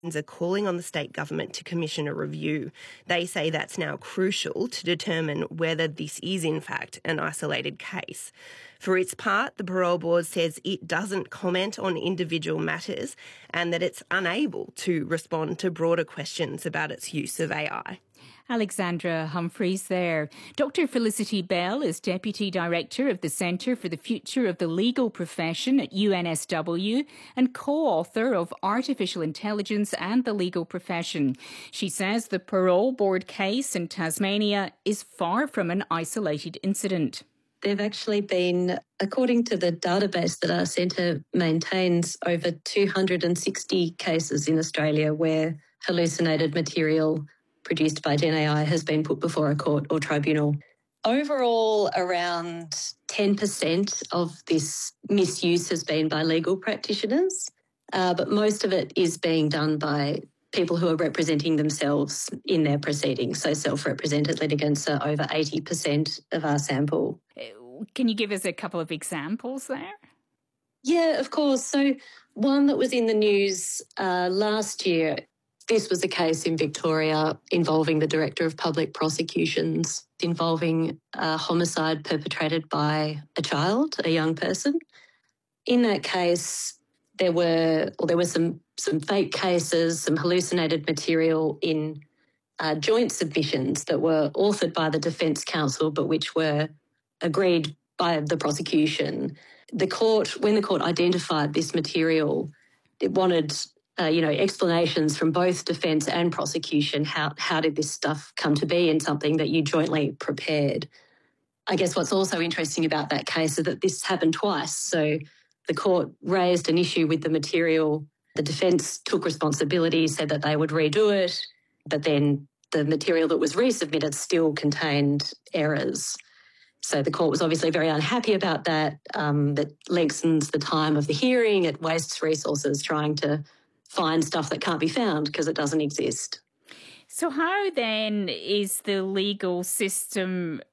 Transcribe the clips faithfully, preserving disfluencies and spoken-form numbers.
are calling on the state government to commission a review. They say that's now crucial to determine whether this is in fact an isolated case. For its part, the Parole Board says it doesn't comment on individual matters and that it's unable to respond to broader questions about its use of A I. Alexandra Humphreys there. Doctor Felicity Bell is Deputy Director of the Centre for the Future of the Legal Profession at U N S W and co-author of Artificial Intelligence and the Legal Profession. She says the Parole Board case in Tasmania is far from an isolated incident. There have actually been, according to the database that our centre maintains, over two hundred sixty cases in Australia where hallucinated material produced by Gen A I has been put before a court or tribunal. Overall, around ten percent of this misuse has been by legal practitioners, uh, but most of it is being done by people who are representing themselves in their proceedings. So self-represented litigants are over eighty percent of our sample. Can you give us a couple of examples there? Yeah, of course. So one that was in the news uh, last year, this was a case in Victoria involving the Director of Public Prosecutions, involving a homicide perpetrated by a child, a young person. In that case, there were, or there were some, some fake cases, some hallucinated material in uh, joint submissions that were authored by the Defence Counsel but which were agreed by the prosecution. The court, when the court identified this material, it wanted Uh, you know, explanations from both defence and prosecution. How how did this stuff come to be in something that you jointly prepared? I guess what's also interesting about that case is that this happened twice. So the court raised an issue with the material. The defence took responsibility, said that they would redo it, but then the material that was resubmitted still contained errors. So the court was obviously very unhappy about that. Um, that lengthens the time of the hearing. It wastes resources trying to find stuff that can't be found because it doesn't exist. So how then is the legal system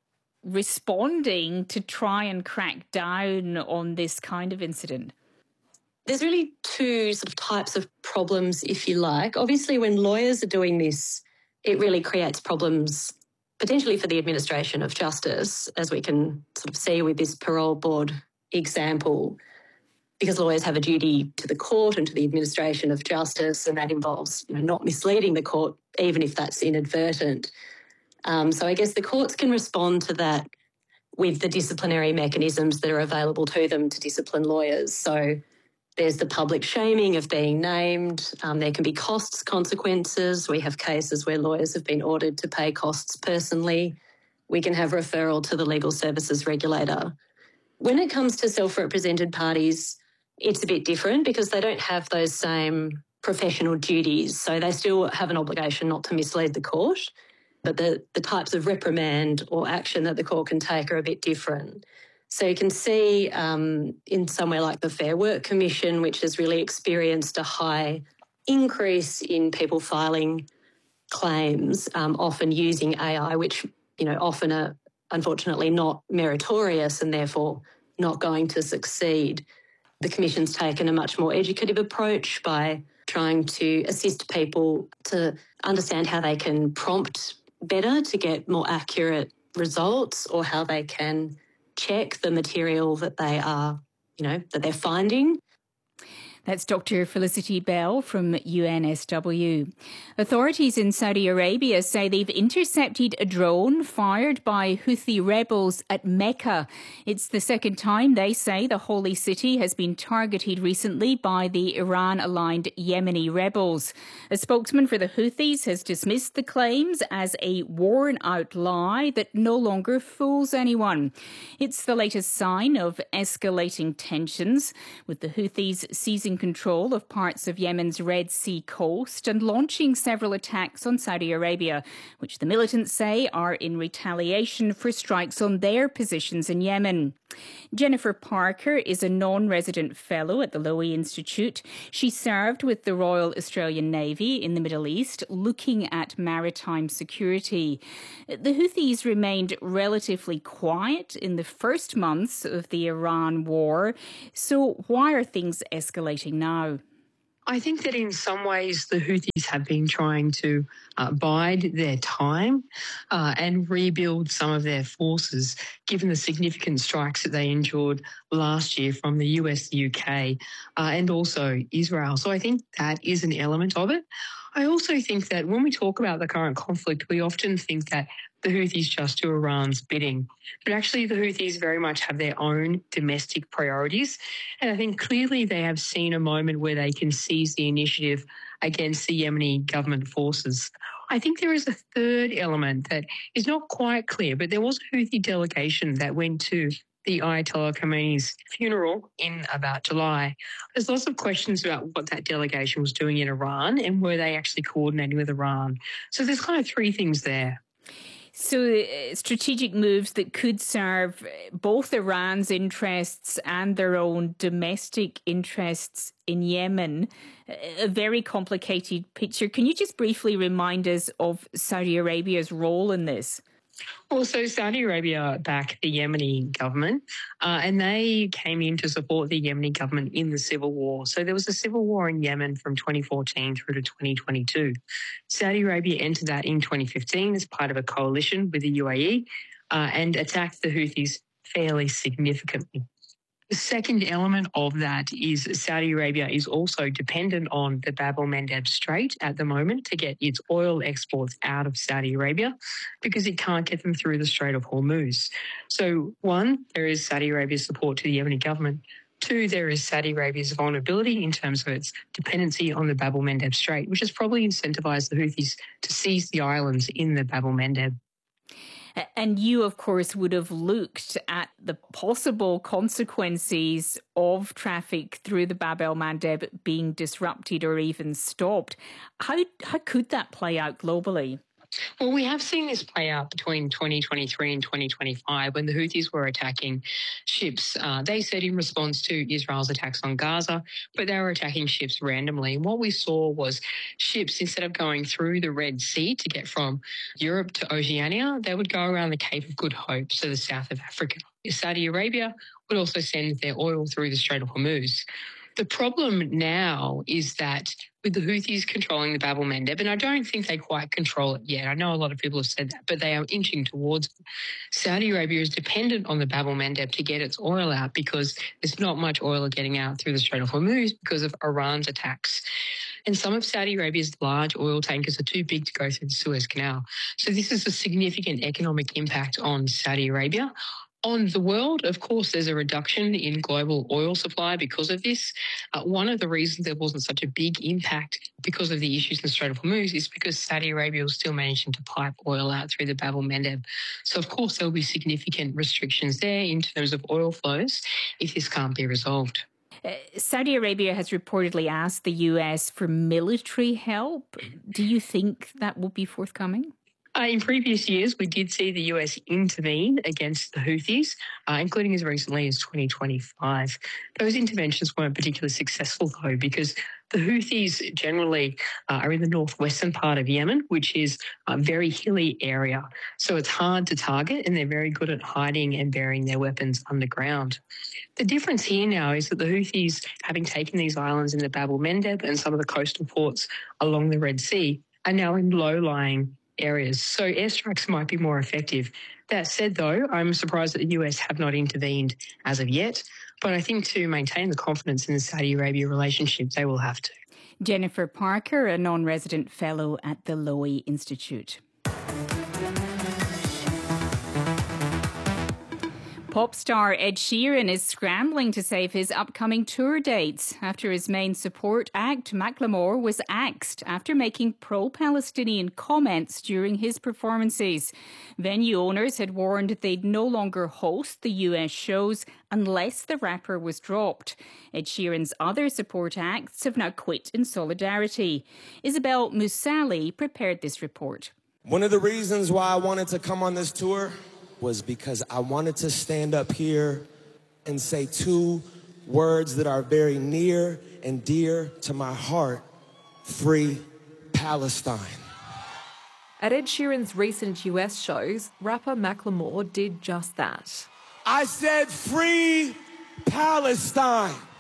responding to try and crack down on this kind of incident? There's really two sort of types of problems, if you like. Obviously, when lawyers are doing this, it really creates problems potentially for the administration of justice, as we can sort of see with this Parole Board example, because lawyers have a duty to the court and to the administration of justice, and that involves, you know, not misleading the court, even if that's inadvertent. Um, so I guess the courts can respond to that with the disciplinary mechanisms that are available to them to discipline lawyers. So there's the public shaming of being named. Um, there can be costs consequences. We have cases where lawyers have been ordered to pay costs personally. We can have referral to the legal services regulator. When it comes to self-represented parties, it's a bit different because they don't have those same professional duties. So they still have an obligation not to mislead the court, but the, the types of reprimand or action that the court can take are a bit different. So you can see um, in somewhere like the Fair Work Commission, which has really experienced a high increase in people filing claims, um, often using A I, which, you know, often are unfortunately not meritorious and therefore not going to succeed. The Commission's taken a much more educative approach by trying to assist people to understand how they can prompt better to get more accurate results, or how they can check the material that they are, you know, that they're finding. That's Doctor Felicity Bell from U N S W. Authorities in Saudi Arabia say they've intercepted a drone fired by Houthi rebels at Mecca. It's the second time, they say, the holy city has been targeted recently by the Iran-aligned Yemeni rebels. A spokesman for the Houthis has dismissed the claims as a worn-out lie that no longer fools anyone. It's the latest sign of escalating tensions, with the Houthis seizing control of parts of Yemen's Red Sea coast and launching several attacks on Saudi Arabia, which the militants say are in retaliation for strikes on their positions in Yemen. Jennifer Parker is a non-resident fellow at the Lowy Institute. She served with the Royal Australian Navy in the Middle East, looking at maritime security. The Houthis remained relatively quiet in the first months of the Iran war. So why are things escalating now? I think that in some ways the Houthis have been trying to uh, bide their time uh, and rebuild some of their forces, given the significant strikes that they endured last year from the U S, the U K, uh, and also Israel. So I think that is an element of it. I also think that when we talk about the current conflict, we often think that the Houthis just do Iran's bidding. But actually the Houthis very much have their own domestic priorities. And I think clearly they have seen a moment where they can seize the initiative against the Yemeni government forces. I think there is a third element that is not quite clear, but there was a Houthi delegation that went to the Ayatollah Khamenei's funeral in about July. There's lots of questions about what that delegation was doing in Iran and were they actually coordinating with Iran. So there's kind of three things there. So uh, strategic moves that could serve both Iran's interests and their own domestic interests in Yemen. A very complicated picture. Can you just briefly remind us of Saudi Arabia's role in this? Well, so Saudi Arabia backed the Yemeni government uh, and they came in to support the Yemeni government in the civil war. So there was a civil war in Yemen from twenty fourteen through to twenty twenty-two. Saudi Arabia entered that in twenty fifteen as part of a coalition with the U A E uh, and attacked the Houthis fairly significantly. The second element of that is Saudi Arabia is also dependent on the Bab el-Mandeb Strait at the moment to get its oil exports out of Saudi Arabia because it can't get them through the Strait of Hormuz. So one, there is Saudi Arabia's support to the Yemeni government. Two, there is Saudi Arabia's vulnerability in terms of its dependency on the Bab el-Mandeb Strait, which has probably incentivised the Houthis to seize the islands in the Bab el-Mandeb. And you, of course, would have looked at the possible consequences of traffic through the Bab el-Mandeb being disrupted or even stopped. How, how could that play out globally? Well, we have seen this play out between twenty twenty-three and twenty twenty-five when the Houthis were attacking ships. Uh, they said in response to Israel's attacks on Gaza, but they were attacking ships randomly. And what we saw was ships, instead of going through the Red Sea to get from Europe to Oceania, they would go around the Cape of Good Hope, so the south of Africa. Saudi Arabia would also send their oil through the Strait of Hormuz. The problem now is that with the Houthis controlling the Bab el-Mandeb, and I don't think they quite control it yet. I know a lot of people have said that, but they are inching towards it. Saudi Arabia is dependent on the Bab el-Mandeb to get its oil out because there's not much oil getting out through the Strait of Hormuz because of Iran's attacks. And some of Saudi Arabia's large oil tankers are too big to go through the Suez Canal. So this is a significant economic impact on Saudi Arabia. On the world, of course, there's a reduction in global oil supply because of this. Uh, one of the reasons there wasn't such a big impact because of the issues in the Strait of Hormuz is because Saudi Arabia was still managing to pipe oil out through the Bab el-Mandeb. So, of course, there will be significant restrictions there in terms of oil flows if this can't be resolved. Uh, Saudi Arabia has reportedly asked the U S for military help. Do you think that will be forthcoming? Uh, in previous years, we did see the U S intervene against the Houthis, uh, including as recently as twenty twenty-five. Those interventions weren't particularly successful, though, because the Houthis generally uh, are in the northwestern part of Yemen, which is a very hilly area. So it's hard to target, and they're very good at hiding and burying their weapons underground. The difference here now is that the Houthis, having taken these islands in the Bab el-Mandeb and some of the coastal ports along the Red Sea, are now in low-lying areas. So airstrikes might be more effective. That said, though, I'm surprised that the U S have not intervened as of yet. But I think to maintain the confidence in the Saudi Arabia relationship, they will have to. Jennifer Parker, a non-resident fellow at the Lowy Institute. Pop star Ed Sheeran is scrambling to save his upcoming tour dates after his main support act, Macklemore, was axed after making pro-Palestinian comments during his performances. Venue owners had warned they'd no longer host the U S shows unless the rapper was dropped. Ed Sheeran's other support acts have now quit in solidarity. Isabel Musali prepared this report. One of the reasons why I wanted to come on this tour was because I wanted to stand up here and say two words that are very near and dear to my heart: free Palestine. At Ed Sheeran's recent U S shows, rapper Macklemore did just that. I said free Palestine.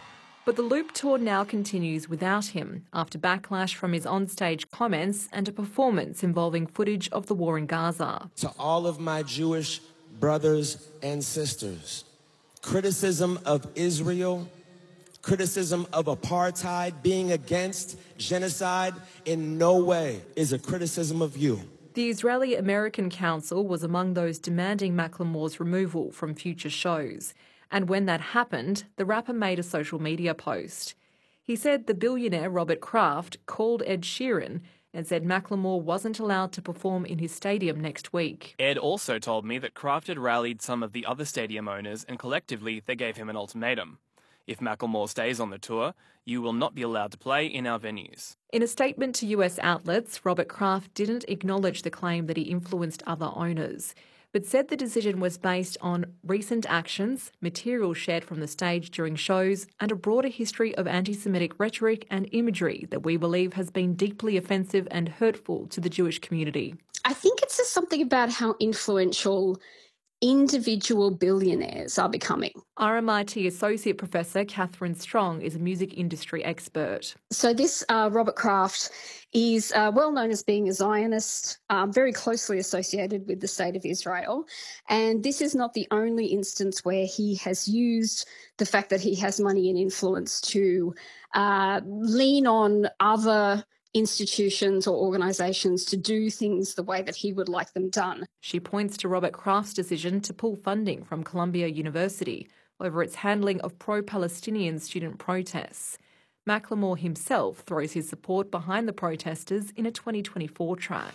But the Loop tour now continues without him after backlash from his onstage comments and a performance involving footage of the war in Gaza. To all of my Jewish brothers and sisters, criticism of Israel, criticism of apartheid, being against genocide in no way is a criticism of you. The Israeli-American Council was among those demanding Macklemore's removal from future shows. And when that happened, the rapper made a social media post. He said the billionaire Robert Kraft called Ed Sheeran and said Macklemore wasn't allowed to perform in his stadium next week. Ed also told me that Kraft had rallied some of the other stadium owners and collectively they gave him an ultimatum. If Macklemore stays on the tour, you will not be allowed to play in our venues. In a statement to U S outlets, Robert Kraft didn't acknowledge the claim that he influenced other owners, but said the decision was based on recent actions, material shared from the stage during shows, and a broader history of anti-Semitic rhetoric and imagery that we believe has been deeply offensive and hurtful to the Jewish community. I think it's just something about how influential individual billionaires are becoming. R M I T Associate Professor Catherine Strong is a music industry expert. So this uh, Robert Kraft is uh, well known as being a Zionist, um, very closely associated with the State of Israel. And this is not the only instance where he has used the fact that he has money and influence to uh, lean on other institutions or organisations to do things the way that he would like them done. She points to Robert Kraft's decision to pull funding from Columbia University over its handling of pro-Palestinian student protests. Macklemore himself throws his support behind the protesters in a twenty twenty-four track.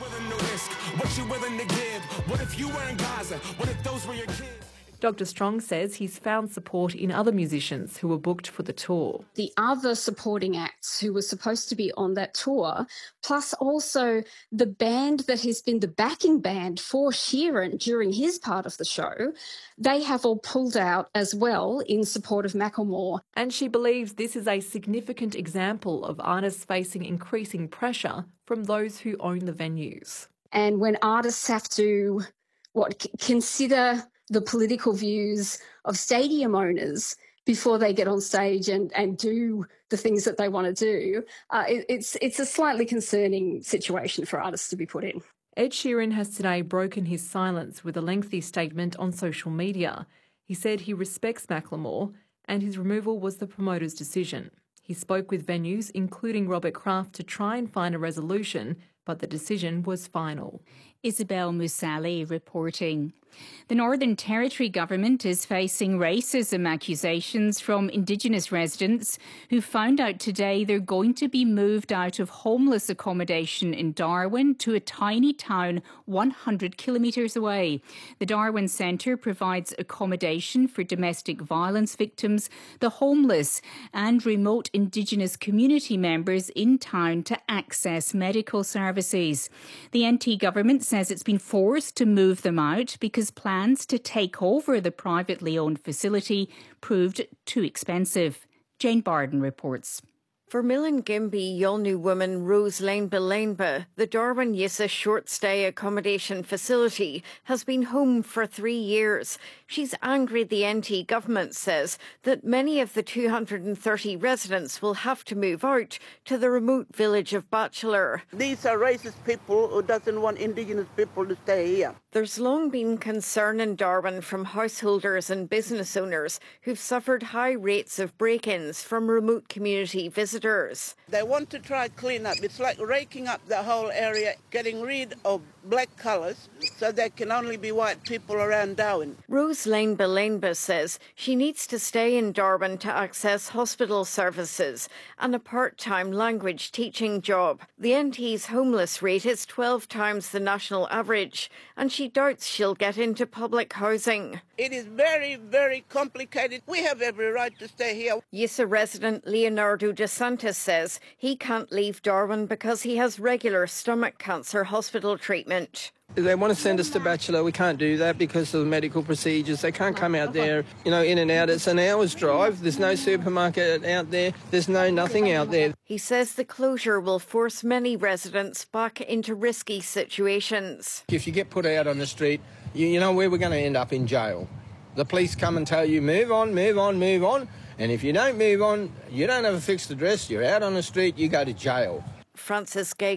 Doctor Strong says he's found support in other musicians who were booked for the tour. The other supporting acts who were supposed to be on that tour, plus also the band that has been the backing band for Sheeran during his part of the show, they have all pulled out as well in support of Macklemore. And she believes this is a significant example of artists facing increasing pressure from those who own the venues. And when artists have to, what, c- consider the political views of stadium owners before they get on stage and, and do the things that they want to do, uh, it, it's it's a slightly concerning situation for artists to be put in. Ed Sheeran has today broken his silence with a lengthy statement on social media. He said he respects Macklemore and his removal was the promoter's decision. He spoke with venues, including Robert Kraft, to try and find a resolution, but the decision was final. Isabel Musali reporting. The Northern Territory government is facing racism accusations from Indigenous residents who found out today they're going to be moved out of homeless accommodation in Darwin to a tiny town one hundred kilometres away. The Darwin Centre provides accommodation for domestic violence victims, the homeless and remote Indigenous community members in town to access medical services. The N T government says it's been forced to move them out because plans to take over the privately owned facility proved too expensive. Jane Barden reports. For Milingimbi Yolnu woman Rose Lainba Lainba, the Darwin Yissa short stay accommodation facility has been home for three years. She's angry the N T government says that many of the two hundred thirty residents will have to move out to the remote village of Bachelor. These are racist people who doesn't want Indigenous people to stay here. There's long been concern in Darwin from householders and business owners who've suffered high rates of break-ins from remote community visitors. They want to try clean up. It's like raking up the whole area, getting rid of black colours so there can only be white people around Darwin. Rose Lainba Lainba says she needs to stay in Darwin to access hospital services and a part-time language teaching job. The N T's homeless rate is twelve times the national average, and she doubts she'll get into public housing. It is very, very complicated. We have every right to stay here. Yissa resident Leonardo DeSantis says he can't leave Darwin because he has regular stomach cancer hospital treatment. They want to send us to Bachelor. We can't do that because of the medical procedures. They can't come out there, you know, in and out. It's an hour's drive. There's no supermarket out there. There's no nothing out there. He says the closure will force many residents back into risky situations. If you get put out on the street, you, you know where we're going to end up, in jail. The police come and tell you, move on, move on, move on. And if you don't move on, you don't have a fixed address, you're out on the street, you go to jail. Francis Gay